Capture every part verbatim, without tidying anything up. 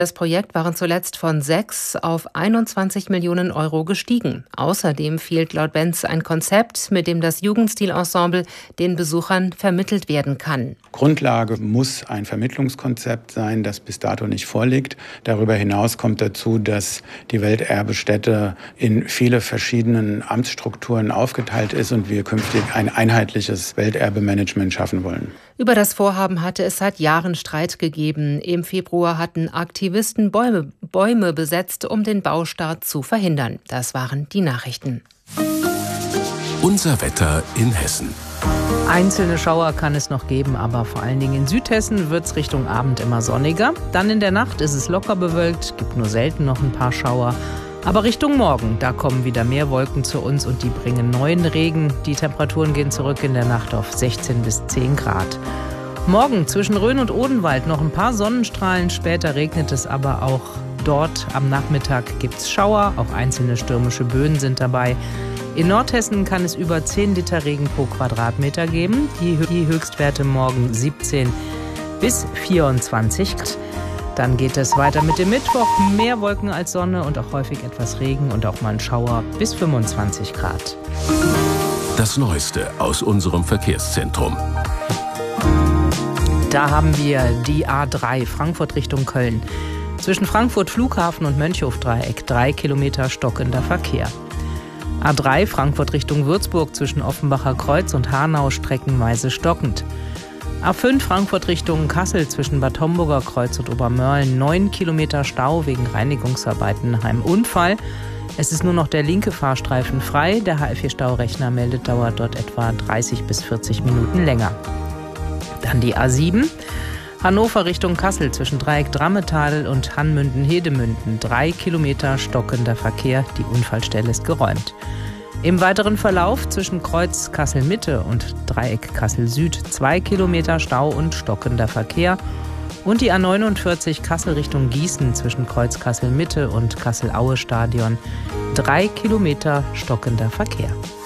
Das Projekt waren zuletzt von sechs auf einundzwanzig Millionen Euro gestiegen. Außerdem fehlt laut Benz ein Konzept, mit dem das Jugendstilensemble den Besuchern vermittelt werden kann. Grundlage muss ein Vermittlungskonzept sein, das bis dato nicht vorliegt. Darüber hinaus kommt dazu, dass die Welterbestätte in viele verschiedenen Amtsstrukturen aufgeteilt ist und wir künftig ein einheitliches Welterbemanagement schaffen wollen. Über das Vorhaben hatte es seit Jahren Streit gegeben. Im Februar hatten Aktivisten Bäume, Bäume besetzt, um den Baustart zu verhindern. Das waren die Nachrichten. Unser Wetter in Hessen. Einzelne Schauer kann es noch geben, aber vor allen Dingen in Südhessen wird es Richtung Abend immer sonniger. Dann in der Nacht ist es locker bewölkt, gibt nur selten noch ein paar Schauer. Aber Richtung Morgen, da kommen wieder mehr Wolken zu uns und die bringen neuen Regen. Die Temperaturen gehen zurück in der Nacht auf sechzehn bis zehn Grad. Morgen zwischen Rhön und Odenwald noch ein paar Sonnenstrahlen, später regnet es aber auch dort. Am Nachmittag gibt es Schauer, auch einzelne stürmische Böen sind dabei. In Nordhessen kann es über zehn Liter Regen pro Quadratmeter geben. Die, die Höchstwerte morgen siebzehn bis vierundzwanzig Grad. Dann geht es weiter mit dem Mittwoch. Mehr Wolken als Sonne und auch häufig etwas Regen und auch mal ein Schauer bis fünfundzwanzig Grad. Das Neueste aus unserem Verkehrszentrum. Da haben wir die A drei, Frankfurt Richtung Köln. Zwischen Frankfurt Flughafen und Mönchhofdreieck drei Kilometer stockender Verkehr. A drei, Frankfurt Richtung Würzburg zwischen Offenbacher Kreuz und Hanau streckenweise stockend. A fünf, Frankfurt Richtung Kassel zwischen Bad Homburger Kreuz und Obermörlen neun Kilometer Stau wegen Reinigungsarbeiten nach einem Unfall. Es ist nur noch der linke Fahrstreifen frei. Der H L vier Staurechner meldet, dauert dort etwa dreißig bis vierzig Minuten länger. Dann die A sieben, Hannover Richtung Kassel zwischen Dreieck Drammetal und Hanmünden-Hedemünden. Drei Kilometer stockender Verkehr, die Unfallstelle ist geräumt. Im weiteren Verlauf zwischen Kreuz Kassel-Mitte und Dreieck Kassel-Süd zwei Kilometer Stau und stockender Verkehr. Und die A neunundvierzig Kassel Richtung Gießen zwischen Kreuz Kassel-Mitte und Kassel-Aue-Stadion. Drei Kilometer stockender Verkehr.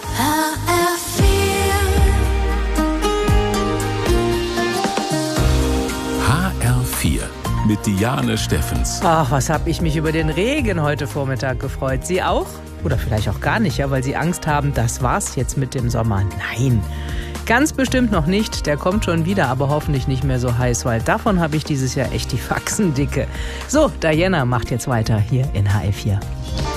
H R vier mit Diane Steffens. Ach, was habe ich mich über den Regen heute Vormittag gefreut. Sie auch? Oder vielleicht auch gar nicht, ja, weil Sie Angst haben, das war's jetzt mit dem Sommer. Nein, ganz bestimmt noch nicht. Der kommt schon wieder, aber hoffentlich nicht mehr so heiß, weil davon habe ich dieses Jahr echt die Faxen dicke. So, Diana macht jetzt weiter hier in H L vier.